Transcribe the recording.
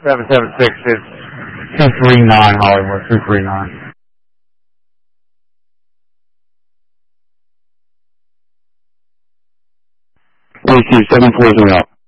776 is 239 Hollywood, 239. Thank you, 740 out.